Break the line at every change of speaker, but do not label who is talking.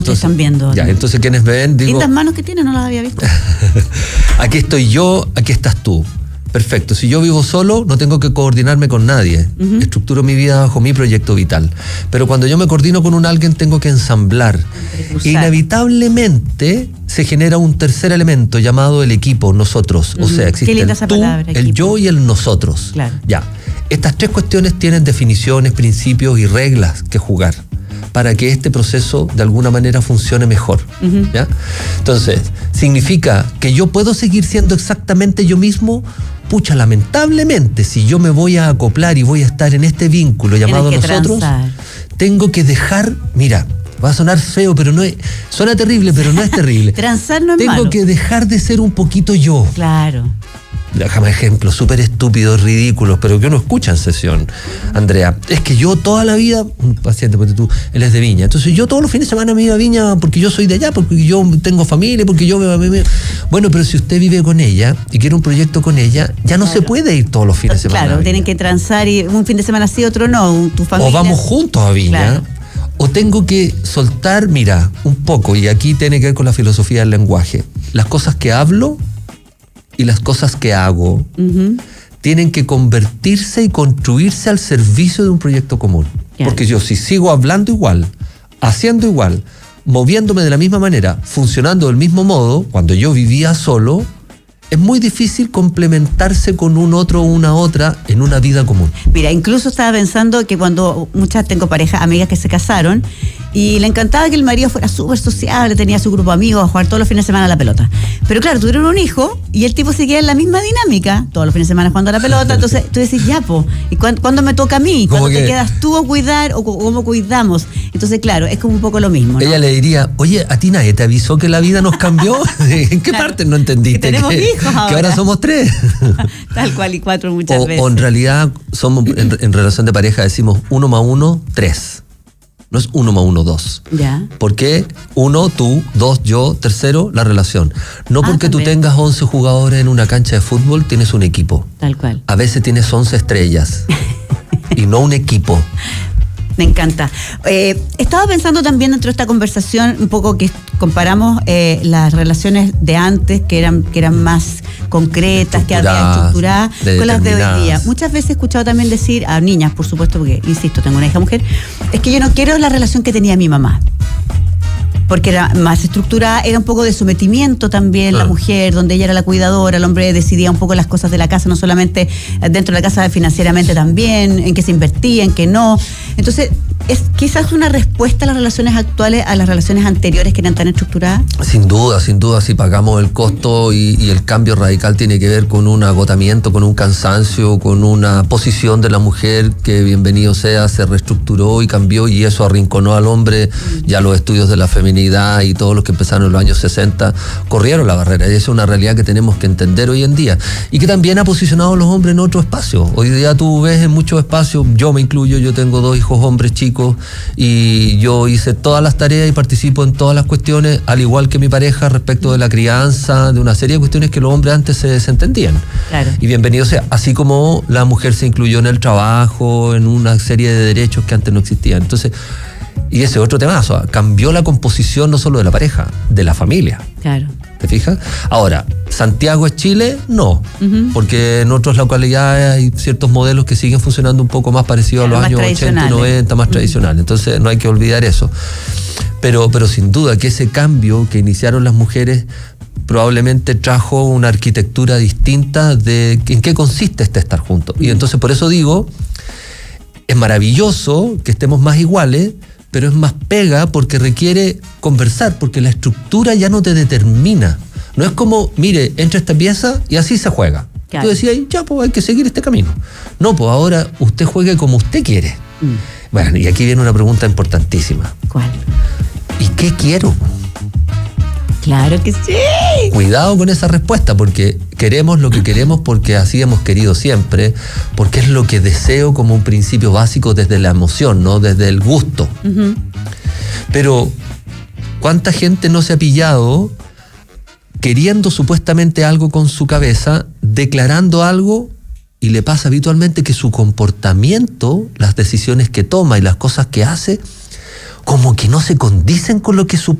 están viendo.
Ya, entonces quienes ven, digo...
Lindas manos que tiene, no las había visto.
Aquí estoy yo, aquí estás tú. Perfecto. Si yo vivo solo, no tengo que coordinarme con nadie. Estructuro mi vida bajo mi proyecto vital. Pero cuando yo me coordino con alguien, tengo que ensamblar. Inevitablemente se genera un tercer elemento llamado el equipo, nosotros. O sea, existe el tú, palabra, el yo y el nosotros.
Claro.
Ya. Estas tres cuestiones tienen definiciones, principios y reglas que jugar para que este proceso de alguna manera funcione mejor. ¿Ya? Entonces, ¿significa que yo puedo seguir siendo exactamente yo mismo? Pucha, lamentablemente, si yo me voy a acoplar y voy a estar en este vínculo llamado nosotros, tengo que dejar, mira, va a sonar feo, pero no es, suena terrible, pero no es terrible.
Transar no es
tengo
malo.
que dejar de ser un poquito yo.
Claro.
Déjame ejemplos súper estúpidos, ridículos, pero que uno escucha en sesión, Andrea. Es que yo toda la vida, un paciente, porque tú, él es de Viña, entonces yo todos los fines de semana me iba a Viña porque yo soy de allá, porque yo tengo familia, porque yo Bueno, pero si usted vive con ella y quiere un proyecto con ella, ya no se puede ir todos los fines de semana.
Claro, tienen que transar y un fin de semana sí, otro no, tu familia.
O vamos juntos a Viña. Claro. O tengo que soltar, mira, un poco, y aquí tiene que ver con la filosofía del lenguaje. Las cosas que hablo y las cosas que hago tienen que convertirse y construirse al servicio de un proyecto común. Yeah. Porque yo si sigo hablando igual, haciendo igual, moviéndome de la misma manera, funcionando del mismo modo, cuando yo vivía solo, es muy difícil complementarse con un otro o una otra en una vida común.
Mira, incluso estaba pensando que cuando tengo parejas, amigas que se casaron, y le encantaba que el marido fuera súper sociable, tenía su grupo de amigos, a jugar todos los fines de semana a la pelota. Pero claro, tuvieron un hijo y el tipo seguía en la misma dinámica, todos los fines de semana jugando a la pelota, entonces tú decís, ya, po, ¿y cuándo me toca a mí? ¿Cuándo te quedas tú a cuidar o cómo cuidamos? Entonces, claro, es como un poco lo mismo, ¿no?
Ella le diría, oye, ¿a ti nadie te avisó que la vida nos cambió? ¿En qué parte no entendiste?
Que tenemos hijos ahora.
Que ahora somos 3.
Tal cual, y 4 muchas veces.
O en realidad, somos en relación de pareja decimos 1 más 1, 3. No es 1 más 1, 2.
Ya.
¿Por qué? 1, tú, 2, yo, tercero, la relación. No porque tú tengas 11 jugadores en una cancha de fútbol, tienes un equipo.
Tal cual.
A veces tienes 11 estrellas y no un equipo.
Me encanta. Estaba pensando también dentro de esta conversación un poco que comparamos las relaciones de antes, que eran más concretas, que había estructuradas, con las de hoy día. Muchas veces he escuchado también decir a niñas, por supuesto, porque, insisto, tengo una hija mujer, es que yo no quiero la relación que tenía mi mamá. Porque era más estructurada, era un poco de sometimiento también, la mujer, donde ella era la cuidadora, el hombre decidía un poco las cosas de la casa, no solamente dentro de la casa, financieramente también, en qué se invertía, en qué no. Entonces, ¿es quizás una respuesta a las relaciones actuales, a las relaciones anteriores que eran tan estructuradas?
Sin duda, si pagamos el costo y el cambio radical tiene que ver con un agotamiento, con un cansancio, con una posición de la mujer que, bienvenido sea, se reestructuró y cambió, y eso arrinconó al hombre. Ya los estudios de la feminidad y todos los que empezaron en los años 60 corrieron la barrera, y esa es una realidad que tenemos que entender hoy en día, y que también ha posicionado a los hombres en otro espacio. Hoy día tú ves en muchos espacios, yo me incluyo, yo tengo 2 hijos hombres chicos y yo hice todas las tareas y participo en todas las cuestiones, al igual que mi pareja, respecto de la crianza, de una serie de cuestiones que los hombres antes se desentendían.
Claro.
Y bienvenido sea, así como la mujer se incluyó en el trabajo, en una serie de derechos que antes no existían. Entonces, y ese otro temazo, cambió la composición no solo de la pareja, de la familia.
Claro.
¿Te fijas? Ahora, ¿Santiago es Chile? No, porque en otras localidades hay ciertos modelos que siguen funcionando un poco más parecidos a los años 80 y 90, más tradicionales. Entonces no hay que olvidar eso. Pero sin duda que ese cambio que iniciaron las mujeres probablemente trajo una arquitectura distinta de en qué consiste estar juntos. Y entonces por eso digo, es maravilloso que estemos más iguales, pero es más pega porque requiere conversar, porque la estructura ya no te determina. No es como, mire, entra esta pieza y así se juega. Claro. Tú decías, ya, pues hay que seguir este camino. No, pues ahora usted juegue como usted quiere. Bueno, y aquí viene una pregunta importantísima.
¿Cuál?
¿Y qué quiero?
Claro que sí.
Cuidado con esa respuesta, porque queremos lo que queremos porque así hemos querido siempre, porque es lo que deseo como un principio básico desde la emoción, ¿no? Desde el gusto. Pero, ¿cuánta gente no se ha pillado queriendo supuestamente algo con su cabeza, declarando algo, y le pasa habitualmente que su comportamiento, las decisiones que toma y las cosas que hace, como que no se condicen con lo que